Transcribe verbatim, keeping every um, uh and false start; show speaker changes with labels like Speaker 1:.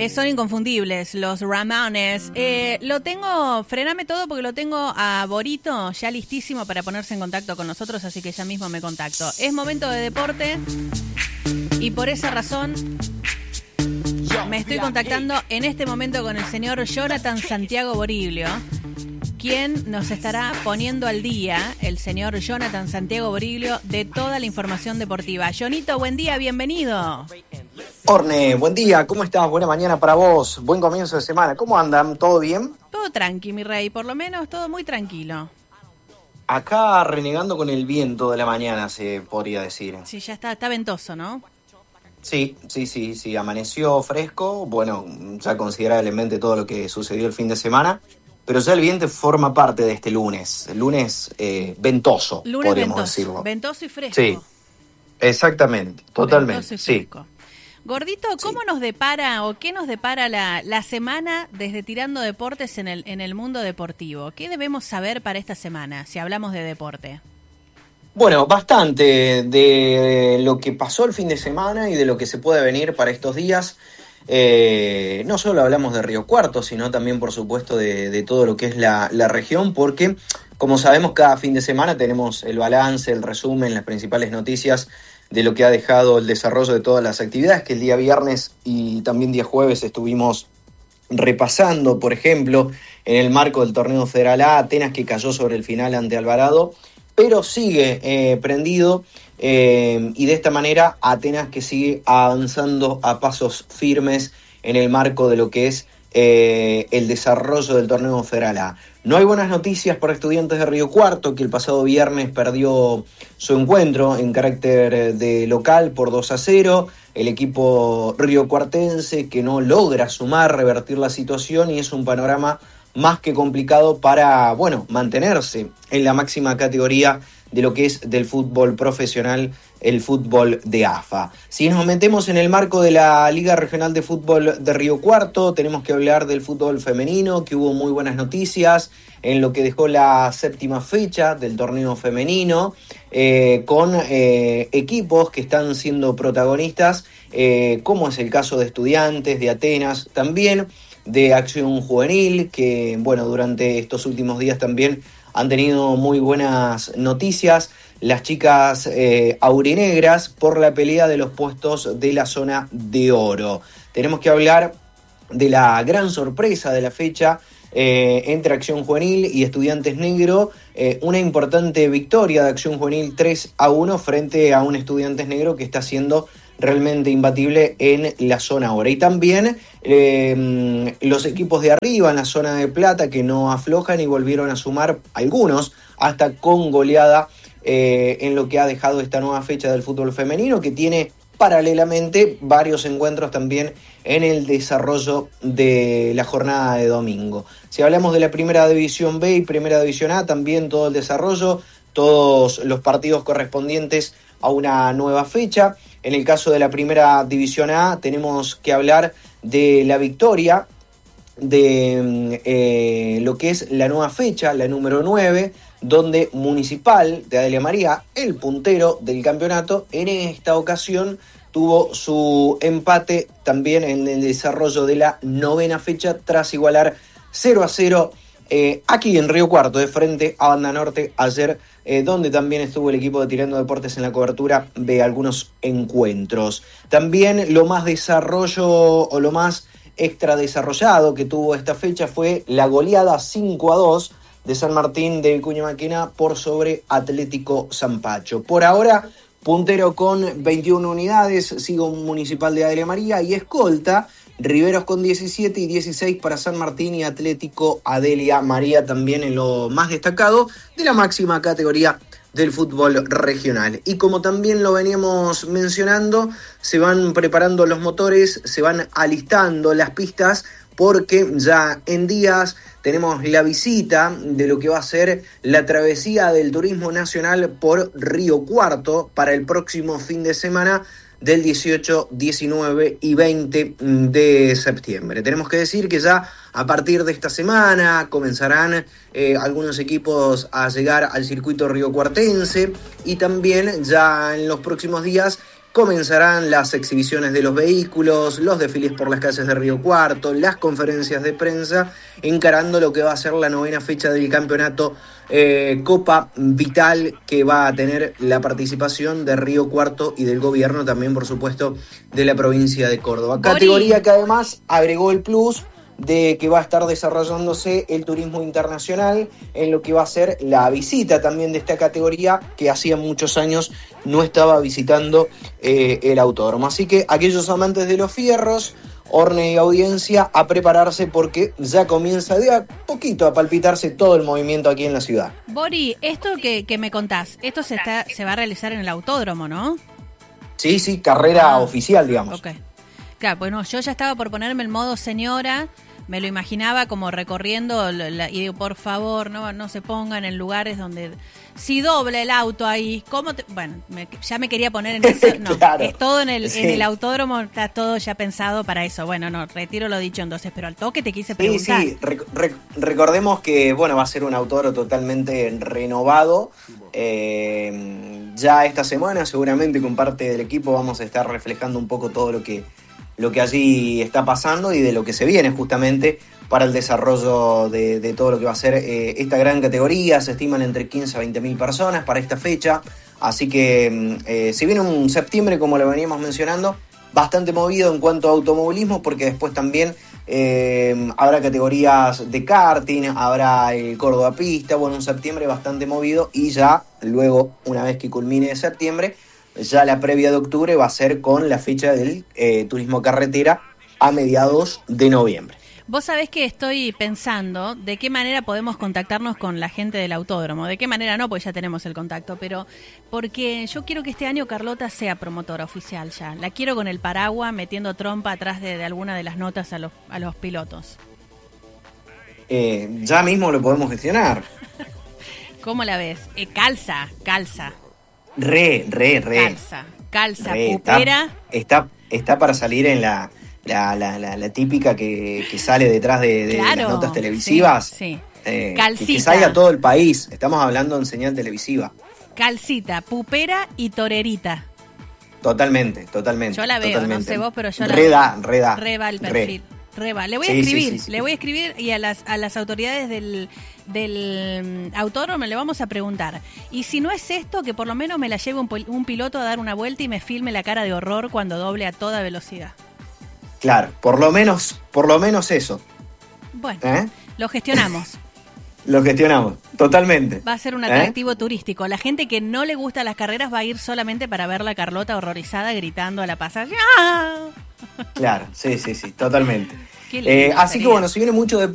Speaker 1: Eh, son inconfundibles, los Ramones. Eh, lo tengo, frename todo porque lo tengo a Borito ya listísimo para ponerse en contacto con nosotros, así que ya mismo me contacto. Es momento de deporte y por esa razón me estoy contactando en este momento con el señor Jonathan Santiago Boriglio, quien nos estará poniendo al día, el señor Jonathan Santiago Boriglio, de toda la información deportiva. Jonito, buen día, bienvenido.
Speaker 2: Orne, buen día, ¿cómo estás? Buena mañana para vos, buen comienzo de semana. ¿Cómo andan? ¿Todo bien?
Speaker 1: Todo tranqui, mi rey, por lo menos todo muy tranquilo.
Speaker 2: Acá renegando con el viento de la mañana, se podría decir.
Speaker 1: Sí, ya está, está ventoso, ¿no?
Speaker 2: Sí, sí, sí, sí, amaneció fresco, bueno, ya considerablemente todo lo que sucedió el fin de semana, pero ya el viento forma parte de este lunes, el lunes eh, ventoso,
Speaker 1: lunes
Speaker 2: podríamos
Speaker 1: ventoso,
Speaker 2: decirlo.
Speaker 1: Ventoso y fresco.
Speaker 2: Sí, exactamente, totalmente,
Speaker 1: Ventoso y fresco.
Speaker 2: sí.
Speaker 1: Gordito, ¿cómo
Speaker 2: sí.
Speaker 1: nos depara o qué nos depara la, la semana desde Tirando Deportes en el, en el mundo deportivo? ¿Qué debemos saber para esta semana, si hablamos de deporte?
Speaker 2: Bueno, bastante de lo que pasó el fin de semana y de lo que se puede venir para estos días. Eh, no solo hablamos de Río Cuarto, sino también, por supuesto, de, de todo lo que es la, la región, porque, como sabemos, cada fin de semana tenemos el balance, el resumen, las principales noticias de lo que ha dejado el desarrollo de todas las actividades, que el día viernes y también día jueves estuvimos repasando. Por ejemplo, en el marco del torneo Federal A, Atenas, que cayó sobre el final ante Alvarado, pero sigue eh, prendido eh, y de esta manera Atenas que sigue avanzando a pasos firmes en el marco de lo que es eh, el desarrollo del torneo Federal A. No hay buenas noticias para Estudiantes de Río Cuarto, que el pasado viernes perdió su encuentro en carácter de local por dos a cero. El equipo riocuartense que no logra sumar, revertir la situación, y es un panorama más que complicado para, bueno, mantenerse en la máxima categoría de lo que es del fútbol profesional, el fútbol de A F A. Si nos metemos en el marco de la Liga Regional de Fútbol de Río Cuarto, tenemos que hablar del fútbol femenino, que hubo muy buenas noticias en lo que dejó la séptima fecha del torneo femenino, eh, con eh, equipos que están siendo protagonistas, eh, como es el caso de Estudiantes, de Atenas, también de Acción Juvenil, que bueno, durante estos últimos días también han tenido muy buenas noticias las chicas eh, aurinegras por la pelea de los puestos de la zona de oro. Tenemos que hablar de la gran sorpresa de la fecha eh, entre Acción Juvenil y Estudiantes Negro, eh, una importante victoria de Acción Juvenil tres a uno frente a un Estudiantes Negro que está siendo realmente imbatible en la zona ahora. Y también eh, los equipos de arriba en la zona de plata que no aflojan y volvieron a sumar algunos hasta con goleada eh, en lo que ha dejado esta nueva fecha del fútbol femenino, que tiene paralelamente varios encuentros también en el desarrollo de la jornada de domingo. Si hablamos de la Primera División B y Primera División A, también todo el desarrollo, todos los partidos correspondientes a una nueva fecha. En el caso de la Primera División A tenemos que hablar de la victoria de eh, lo que es la nueva fecha, la número nueve, donde Municipal de Adelia María, el puntero del campeonato, en esta ocasión tuvo su empate también en el desarrollo de la novena fecha tras igualar cero a cero eh, aquí en Río Cuarto, de frente a Banda Norte ayer, Eh, donde también estuvo el equipo de Tirando Deportes en la cobertura de algunos encuentros. También lo más desarrollo o lo más extra desarrollado que tuvo esta fecha fue la goleada cinco a dos de San Martín de Vicuña Maquena por sobre Atlético Zampacho. Por ahora, puntero con veintiuna unidades, sigue un Municipal de Adelia María y escolta Riveros con diecisiete y dieciséis para San Martín y Atlético Adelia María también en lo más destacado de la máxima categoría del fútbol regional. Y como también lo veníamos mencionando, se van preparando los motores, se van alistando las pistas, porque ya en días tenemos la visita de lo que va a ser la travesía del turismo nacional por Río Cuarto para el próximo fin de semana del dieciocho, diecinueve y veinte de septiembre. Tenemos que decir que ya a partir de esta semana comenzarán eh, algunos equipos a llegar al circuito riocuartense, y también ya en los próximos días comenzarán las exhibiciones de los vehículos, los desfiles por las calles de Río Cuarto, las conferencias de prensa, encarando lo que va a ser la novena fecha del campeonato eh, Copa Vital, que va a tener la participación de Río Cuarto y del gobierno, también por supuesto de la provincia de Córdoba.
Speaker 1: Bori.
Speaker 2: Categoría que además agregó el plus de que va a estar desarrollándose el turismo internacional en lo que va a ser la visita también de esta categoría que hacía muchos años no estaba visitando eh, el autódromo. Así que aquellos amantes de los fierros, Orne y audiencia, a prepararse porque ya comienza de a poquito a palpitarse todo el movimiento aquí en la ciudad.
Speaker 1: Bori, esto que, que me contás, esto se está se va a realizar en el autódromo, ¿no?
Speaker 2: Sí, sí, carrera
Speaker 1: ah,
Speaker 2: oficial, digamos.
Speaker 1: Ok. Claro, bueno, yo ya estaba por ponerme el modo señora. Me lo imaginaba como recorriendo la, la, y digo, por favor, no no se pongan en lugares donde si dobla el auto ahí, ¿cómo te...? Bueno, me, ya me quería poner en eso. No,
Speaker 2: claro,
Speaker 1: es todo en el,
Speaker 2: sí.
Speaker 1: en el autódromo, está todo ya pensado para eso. Bueno, no, retiro lo dicho entonces, pero al toque te quise preguntar.
Speaker 2: Sí, sí, Re- re- recordemos que, bueno, va a ser un autódromo totalmente renovado. Eh, ya esta semana, seguramente con parte del equipo vamos a estar reflejando un poco todo lo que lo que allí está pasando y de lo que se viene justamente para el desarrollo de, de todo lo que va a ser eh, esta gran categoría. Se estiman entre quince a veinte mil personas para esta fecha, así que eh, si viene un septiembre, como lo veníamos mencionando, bastante movido en cuanto a automovilismo, porque después también eh, habrá categorías de karting, habrá el Córdoba Pista, bueno, un septiembre bastante movido, y ya luego, una vez que culmine septiembre, ya la previa de octubre va a ser con la fecha del eh, turismo carretera a mediados de noviembre.
Speaker 1: Vos sabés que estoy pensando de qué manera podemos contactarnos con la gente del autódromo. De qué manera no, porque ya tenemos el contacto, pero porque yo quiero que este año Carlota sea promotora oficial ya. La quiero con el paraguas metiendo trompa atrás de, de alguna de las notas a los, a los pilotos.
Speaker 2: Eh, ya mismo lo podemos gestionar.
Speaker 1: ¿Cómo la ves? Eh, calza, calza.
Speaker 2: Re, re, re.
Speaker 1: Calza, calza,
Speaker 2: re,
Speaker 1: pupera.
Speaker 2: Está, está, está para salir en la, la, la, la, la típica que, que sale detrás de, de,
Speaker 1: claro,
Speaker 2: de las notas televisivas.
Speaker 1: Sí, sí.
Speaker 2: Eh,
Speaker 1: Calcita.
Speaker 2: Que, que salga a todo el país. Estamos hablando en señal televisiva.
Speaker 1: Calcita, pupera y torerita.
Speaker 2: Totalmente, totalmente.
Speaker 1: Yo la veo,
Speaker 2: totalmente.
Speaker 1: no sé vos, pero yo la
Speaker 2: reda,
Speaker 1: veo.
Speaker 2: Reda,
Speaker 1: Reba el perfil. Re. Reba. Le voy a
Speaker 2: sí,
Speaker 1: escribir,
Speaker 2: sí, sí, sí.
Speaker 1: le voy a escribir y a las a las autoridades del, del um, autódromo le vamos a preguntar. Y si no es esto, que por lo menos me la lleve un, un piloto a dar una vuelta y me filme la cara de horror cuando doble a toda velocidad.
Speaker 2: Claro, por lo menos, por lo menos eso.
Speaker 1: Bueno,
Speaker 2: ¿Eh?
Speaker 1: lo gestionamos.
Speaker 2: Lo gestionamos, totalmente.
Speaker 1: Va a ser un atractivo ¿Eh? turístico. La gente que no le gusta las carreras va a ir solamente para ver la Carlota horrorizada gritando a la pasajera.
Speaker 2: Claro, sí, sí, sí, totalmente.
Speaker 1: Qué lindo
Speaker 2: Eh, así
Speaker 1: sería.
Speaker 2: que bueno, si viene mucho de